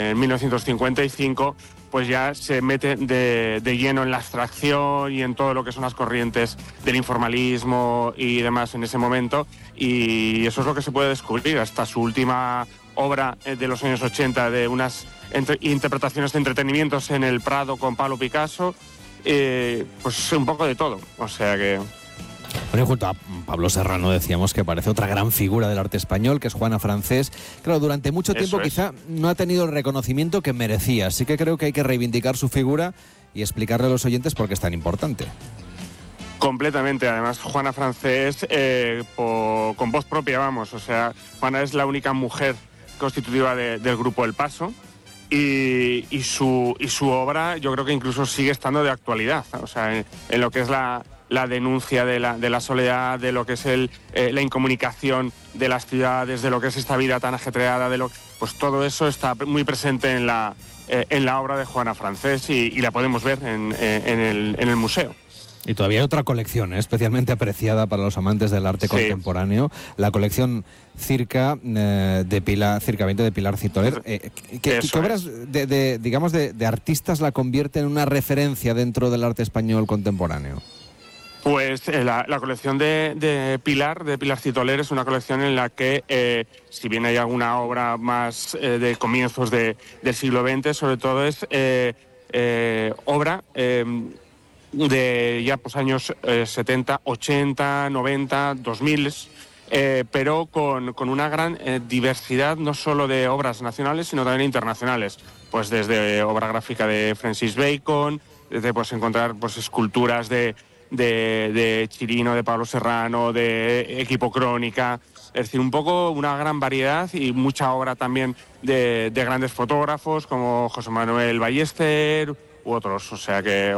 en 1955, pues ya se mete de lleno en la abstracción y en todo lo que son las corrientes del informalismo y demás en ese momento, y eso es lo que se puede descubrir hasta su última obra de los años 80, de unas interpretaciones de entretenimientos en el Prado con Pablo Picasso, pues un poco de todo, o sea que... Bueno, y junto a Pablo Serrano decíamos que parece otra gran figura del arte español, que es Juana Francés. Claro, durante mucho tiempo quizá no ha tenido el reconocimiento que merecía, así que creo que hay que reivindicar su figura y explicarle a los oyentes por qué es tan importante. Completamente, además Juana Francés con voz propia, vamos, o sea, Juana es la única mujer constitutiva del grupo El Paso, y su obra yo creo que incluso sigue estando de actualidad, o sea, en lo que es la denuncia de la soledad, de lo que es la incomunicación de las ciudades, de lo que es esta vida tan ajetreada, pues todo eso está muy presente en la obra de Juana Francés y la podemos ver en el museo. Y todavía hay otra colección, especialmente apreciada para los amantes del arte contemporáneo, la colección Circa de Pilar, Circa 20 de Pilar Citoler. ¿Qué obras de artistas la convierten en una referencia dentro del arte español contemporáneo? Pues la colección de Pilar Citoler es una colección en la que, si bien hay alguna obra más de comienzos del siglo XX, sobre todo es obra de ya pues años 70, 80, 90, 2000, pero con una gran diversidad no solo de obras nacionales, sino también internacionales. Pues desde obra gráfica de Francis Bacon, desde pues encontrar pues esculturas de Chirino, de Pablo Serrano, de Equipo Crónica, es decir, un poco una gran variedad y mucha obra también de grandes fotógrafos como José Manuel Ballester u otros, o sea que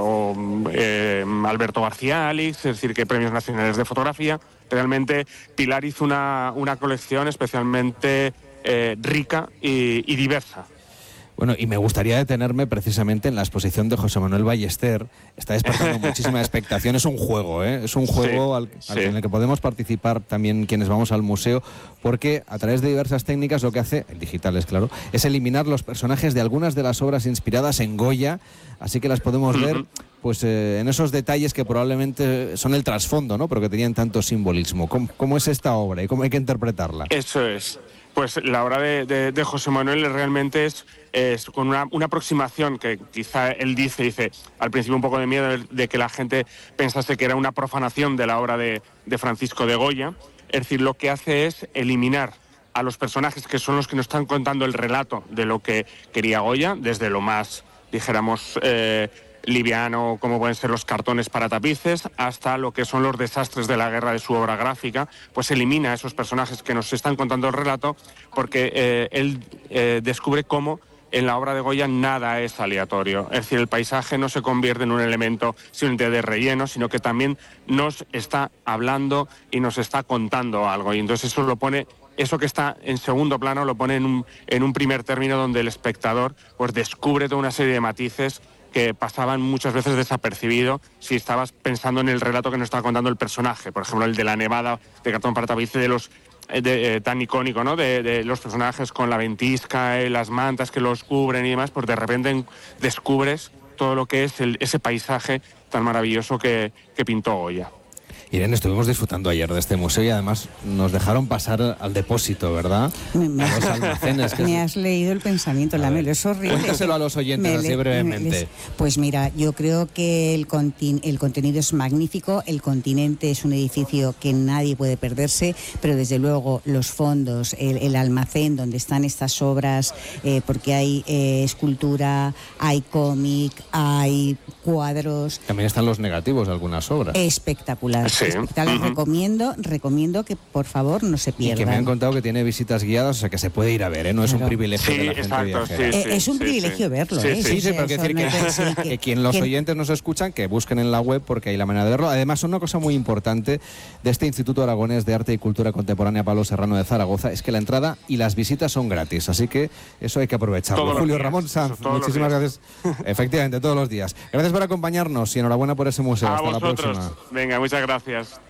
Alberto García Alix, es decir, que premios nacionales de fotografía. Realmente Pilar hizo una colección especialmente rica y diversa. Bueno, y me gustaría detenerme precisamente en la exposición de José Manuel Ballester. Está despertando muchísima expectación. Es un juego, es un juego en el que podemos participar también quienes vamos al museo, porque a través de diversas técnicas lo que hace, el digital es claro, es eliminar los personajes de algunas de las obras inspiradas en Goya, así que las podemos ver pues en esos detalles que probablemente son el trasfondo, ¿no? Pero que tenían tanto simbolismo. ¿Cómo es esta obra y cómo hay que interpretarla? Eso es. Pues la obra de José Manuel realmente es con una aproximación que quizá él dice al principio un poco de miedo de que la gente pensase que era una profanación de la obra de Francisco de Goya. Es decir, lo que hace es eliminar a los personajes que son los que nos están contando el relato de lo que quería Goya, desde lo más, dijéramos, liviano, como pueden ser los cartones para tapices, hasta lo que son los desastres de la guerra de su obra gráfica. Pues elimina a esos personajes que nos están contando el relato, porque él descubre cómo en la obra de Goya nada es aleatorio. Es decir, el paisaje no se convierte en un elemento simplemente de relleno, sino que también nos está hablando y nos está contando algo. Y entonces eso que está en segundo plano lo pone en un primer término, donde el espectador pues descubre toda una serie de matices que pasaban muchas veces desapercibido si estabas pensando en el relato que nos estaba contando el personaje. Por ejemplo, el de la nevada de cartón para tapices, tan icónico, ¿no? De los personajes con la ventisca, las mantas que los cubren y demás, pues de repente descubres todo lo que es ese paisaje tan maravilloso que pintó Goya. Irene, estuvimos disfrutando ayer de este museo y además nos dejaron pasar al depósito, ¿verdad? A los almacenes. Me has leído el pensamiento, Lamelo, es horrible. Cuéntaselo a los oyentes así brevemente. Pues mira, yo creo que el contenido es magnífico, el continente es un edificio que nadie puede perderse, pero desde luego los fondos, el almacén donde están estas obras, porque hay escultura, hay cómic, hay cuadros. También están los negativos de algunas obras. Espectacular. Sí. Recomiendo que por favor no se pierdan. Y que me han contado que tiene visitas guiadas, o sea que se puede ir a ver, no es un privilegio de la gente viajera. Es un privilegio verlo. Sí, pero quiero decir que quien los oyentes nos escuchan, que busquen en la web porque hay la manera de verlo. Además, una cosa muy importante de este Instituto Aragonés de Arte y Cultura Contemporánea Pablo Serrano de Zaragoza es que la entrada y las visitas son gratis, así que eso hay que aprovecharlo. Julio Ramón Sanz, muchísimas gracias. Efectivamente, todos los días. Gracias por acompañarnos y enhorabuena por ese museo. Hasta la próxima. Venga, muchas gracias.